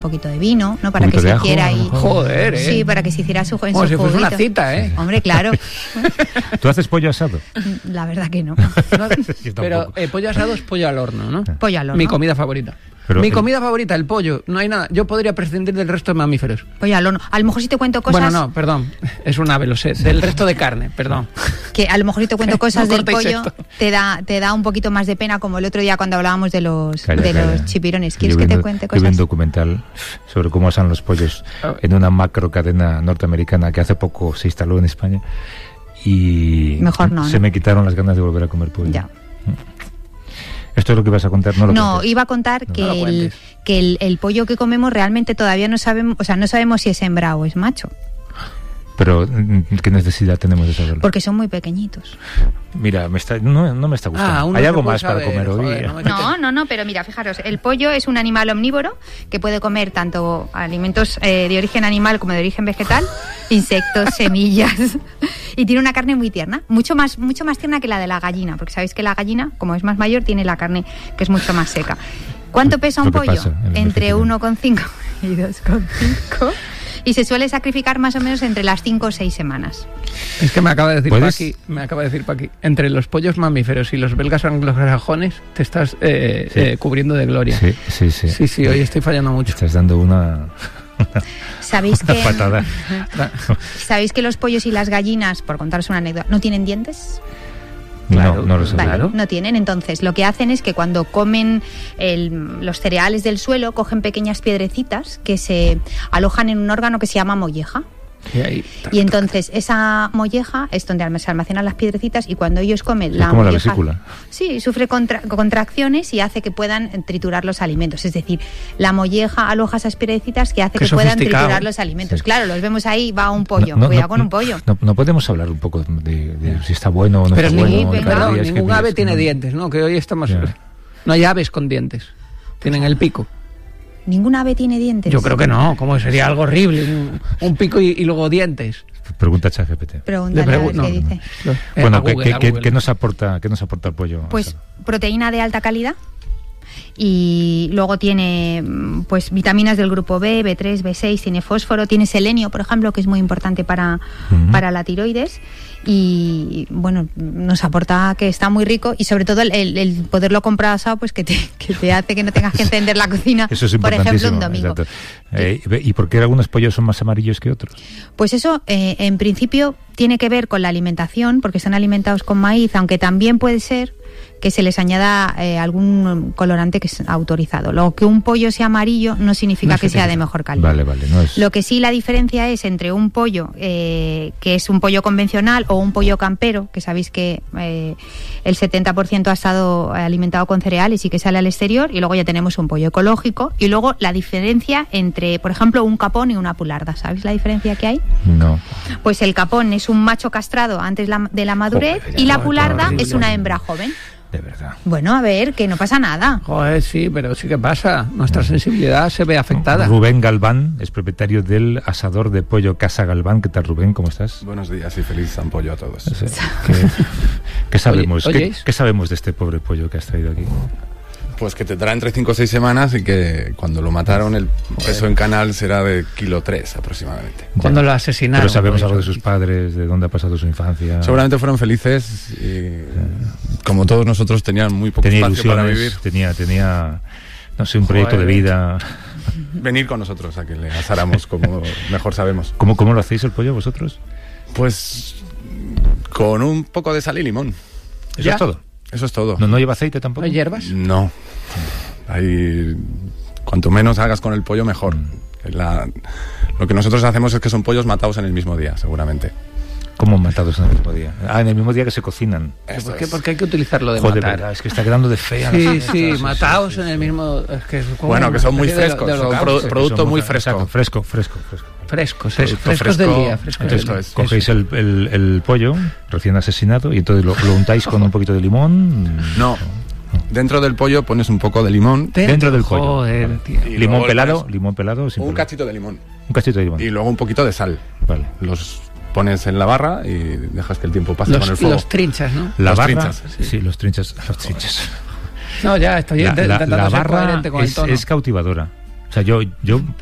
poquito de vino, ¿no? Para que se hiciera ahí. Joder, Sí, para que se hiciera su como si fuese una cita, ¿eh? Hombre, claro. ¿Tú haces pollo asado? La verdad que no. Pero pollo asado es pollo al horno, ¿no? Pollo al horno. Mi comida favorita. Pero Mi comida favorita, el pollo. No hay nada. Yo podría prescindir del resto de mamíferos. Pollo al horno. A lo mejor si te cuento cosas... Bueno, no, perdón. Es un ave, lo sé. Del resto de carne, perdón. Que a lo mejor si te cuento cosas No del cortéis pollo, esto. te da un poquito más de pena, como el otro día cuando hablábamos de los chipirones. ¿Quieres Yo que te cuente Yo vi un cosas? documental sobre cómo asan los pollos en una macro cadena norteamericana que hace poco se instaló en España y Mejor no, se ¿no? me quitaron las ganas de volver a comer pollo. Ya. ¿Esto es lo que vas a contar? No lo No, cuentes. iba a contar No lo cuentes. que el pollo que comemos realmente todavía no sabemos, o sea, no sabemos si es hembra o es macho, Pero, ¿qué necesidad tenemos de saberlo? porque son muy pequeñitos. Mira, no me está gustando. uno ¿Hay se algo puede más para saber, comer hoy? joder, no me No, pero mira, fijaros, el pollo es un animal omnívoro que puede comer tanto alimentos de origen animal como de origen vegetal, insectos, semillas, y tiene una carne muy tierna, mucho más tierna que la de la gallina, porque sabéis que la gallina, como es más mayor, tiene la carne que es mucho más seca. ¿Cuánto pesa un Lo que pollo? pasa en el Entre vegetariano. 1,5 y 2,5. Y se suele sacrificar más o menos entre las 5 o 6 semanas. Es que me acaba de decir ¿Puedes? Paqui, entre los pollos mamíferos y los belgas anglosajones te estás cubriendo de gloria. Sí. Hoy estoy fallando mucho. Estás dando una ¿Sabéis una que patada. ¿Sabéis que los pollos y las gallinas, por contaros una anécdota, no tienen dientes? Claro, no lo sé. Vale, Claro. no tienen. Entonces, lo que hacen es que cuando comen los cereales del suelo, cogen pequeñas piedrecitas que se alojan en un órgano que se llama molleja. Y entonces esa molleja es donde se almacenan las piedrecitas, y cuando ellos comen Es como la molleja, vesícula. sí, sufre contracciones y hace que puedan triturar los alimentos. Es decir, la molleja aloja esas piedrecitas que hace Qué que puedan sofisticado. triturar los alimentos. Sí. Claro, los vemos ahí, va un pollo. Cuidado con un pollo. No podemos hablar un poco de si está bueno o no Pero está bueno. ningún ave tiene dientes, ¿no? Que hoy estamos... Ya. No hay aves con dientes. Tienen el pico. Ningún ave tiene dientes. Yo creo que no. ¿Cómo sería algo horrible? Un pico y luego dientes. Pregunta a ChatGPT. Pregúntale a ver qué dice. Bueno, A Google. ¿qué nos aporta el pollo? Pues proteína de alta calidad, y luego tiene pues vitaminas del grupo B, B3, B6, tiene fósforo, tiene selenio, por ejemplo, que es muy importante para la tiroides, y bueno, nos aporta que está muy rico, y sobre todo el poderlo comprar asado, pues que te hace que no tengas que encender la cocina, Eso es por ejemplo, un importantísimo, domingo. exacto. ¿Y por qué algunos pollos son más amarillos que otros? Pues eso, en principio, tiene que ver con la alimentación, porque están alimentados con maíz, aunque también puede ser que se les añada algún colorante que es autorizado. Lo que un pollo sea amarillo no significa que sea de mejor calidad. Vale, no es... Lo que sí, la diferencia es entre un pollo que es un pollo convencional o un pollo campero, que sabéis que el 70% ha estado alimentado con cereales y que sale al exterior, y luego ya tenemos un pollo ecológico, y luego la diferencia entre, por ejemplo, un capón y una pularda. ¿Sabéis la diferencia que hay? No. Pues el capón es un macho castrado antes de la madurez, y la pularda es una hembra joven. De verdad. Bueno, a ver, que no pasa nada. Joder, sí, pero sí que pasa. Nuestra sensibilidad se ve afectada. Rubén Galván es propietario del asador de pollo Casa Galván. ¿Qué tal, Rubén? ¿Cómo estás? Buenos días y feliz San Pollo a todos. ¿Qué sabemos? Oye, ¿Qué sabemos de este pobre pollo que has traído aquí? Pues que tendrá entre 5 o 6 semanas y que cuando lo mataron el peso en canal será de 1,3 kilos aproximadamente. Cuando lo asesinaron. Pero sabemos por algo de eso. sus padres, de dónde ha pasado su infancia. Seguramente fueron felices y como todos nosotros tenían muy poco Tenía espacio para ilusiones, vivir. tenía no sé, un proyecto de vida. Venir con nosotros a que le asáramos como mejor sabemos. ¿Cómo lo hacéis el pollo vosotros? Pues con un poco de sal y limón. ¿Eso ¿Ya? es todo? Eso es todo. ¿No lleva aceite tampoco? ¿No hay hierbas? No. Cuanto menos hagas con el pollo, mejor. Lo que nosotros hacemos es que son pollos matados en el mismo día, seguramente. ¿Cómo matados en el mismo día? En el mismo día que se cocinan. Eso ¿Por qué? es. Porque hay que utilizarlo de Joder, matar. verdad, es que está quedando de fea. Sí, matados en el mismo... Es que es como Bueno, que son muy una especie frescos, de son holocausto. producto muy fresco. Exacto, fresco. Frescos, Producto frescos del fresco. día. Frescos del Eso día. es. Cogéis el pollo recién asesinado y entonces lo untáis con un poquito de limón. No. Dentro del pollo pones un poco de limón. Dentro del pollo. Joder, tío. Y Limón luego pelado, pones limón pelado. Sin un pelado. cachito de limón. Un cachito de limón. Y luego un poquito de sal. Vale. Los pones en la barra y dejas que el tiempo pase con el fuego. Los trinchas, ¿no? La Los barra, trinchas. sí, los trinchas. Los trinchas. No, ya estoy intentando La ser barra coherente con el tono. es cautivadora. O sea, yo